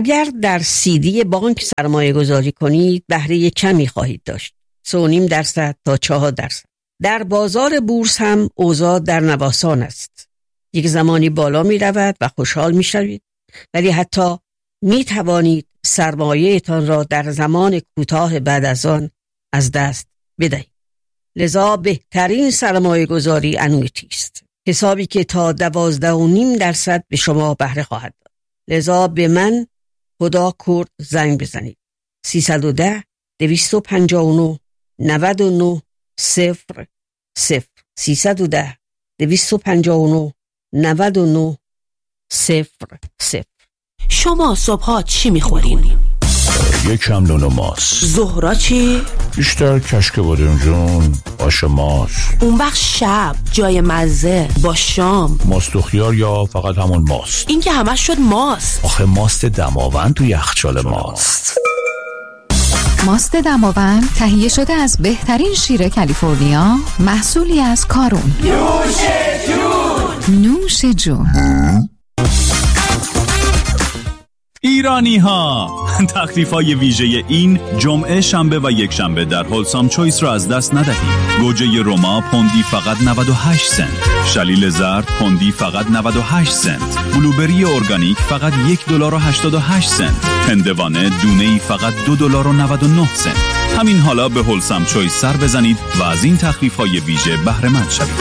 اگر در CD بانک سرمایه گذاری کنید بهره کمی خواهید داشت، 3.5% تا 4%. در بازار بورس هم اوضاع در نوسان است. یک زمانی بالا می رود و خوشحال می شوید، ولی حتی می توانید سرمایه‌تان را در زمان کوتاه بعد از آن از دست بدهید. لذا بهترین سرمایه گذاری انویتی است، حسابی که تا 12.5% به شما بهره خواهد داد. لذا به من خدا کرد زنگ بزنید. 310 259 99 0 0 310 259 99 0 0. شما صبحا چی میخورین؟ یکم نون و ماست. ظهرا چی؟ بیشتر کشک بادمجون، آش ماست. اون وقت شب جای مزه با شام ماست و خیار یا فقط همون ماست؟ این که همش شد ماست. آخه ماست دماوند تو یخچال ماست. ماست دماوند تهیه شده از بهترین شیر کالیفرنیا، محصولی از کارون. نوش جون. ایرانی ها، تخفیف های ویژه این جمعه، شنبه و یک شنبه در هولسام چویس را از دست ندهید. گوجه روما پوندی فقط 98 سنت، شلیل زرد پوندی فقط 98 سنت، بلوبری ارگانیک فقط $1.88 سنت، هندوانه دونه‌ای فقط $2.99 سنت. همین حالا به هولسام چویس سر بزنید و از این تخفیف های ویژه بهره مند شوید.